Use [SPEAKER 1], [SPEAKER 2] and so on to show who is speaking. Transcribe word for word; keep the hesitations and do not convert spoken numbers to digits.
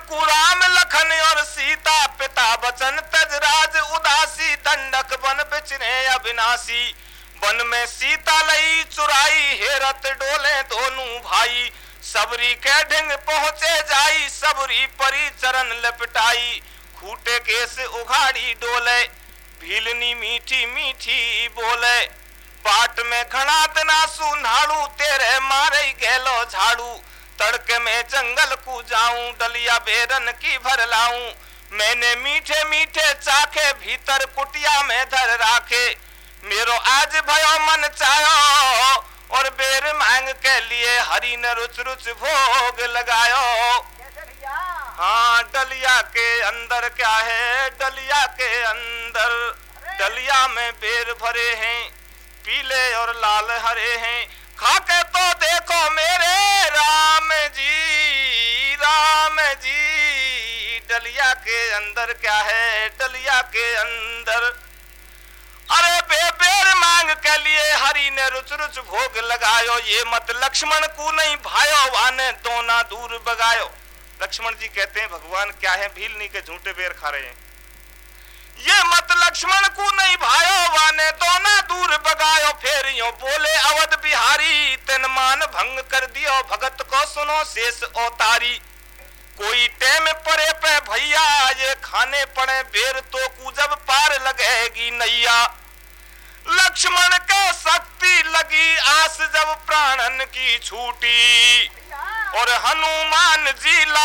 [SPEAKER 1] कू राम लखन और सीता, पिता बचन तजराज उदासी, दंडक बन बिचरे अविनाशी। वन में सीता लई चुराई, हेरत डोले दोनों भाई। सबरी के ढिंग पहुंचे जाई, सबरी परी चरण लपटाई। खूटे केस उघाड़ी डोले, भीलनी मीठी मीठी बोले। बाट में घना दिना सुनाड़ू, तेरे मारे गेलो झाड़ू। तड़के में जंगल को जाऊं, डलिया बेरन की भर लाऊं। मैंने मीठे मीठे चाखे, भीतर कुटिया में धर राखे। मेरो आज भयो मन चायो, और बेर मांग के लिए हरि ने रुच रुच भोग लगायो। हाँ, डलिया के अंदर क्या है, डलिया के अंदर डलिया में बेर भरे हैं, पीले और लाल हरे हैं। खाके तो देखो मेरे राम जी, राम जी, डलिया के अंदर क्या है, डलिया के अंदर। अरे बेबेर मांग के लिए हरि ने रुच रुच भोग लगायो। ये मत लक्ष्मण को नहीं भायो, वाने दोना दूर बगायो। लक्ष्मण जी कहते हैं भगवान क्या है, भीलनी के झूठे बेर खा रहे हैं। ये मत लक्ष्मण को नहीं भायो, वाने दोना दूर बगायो। फिर यूं बोले अवध बिहारी, तेन मान भंग कर दियो, भगत को सुनो शेष अवतारी। कोई टेम परे पे भैया, ये खाने पड़े बेर तो कू जब पार लगेगी नैया। लक्ष्मण के शक्ति लगी आस, जब प्राणन की छूटी। और हनुमान जी ला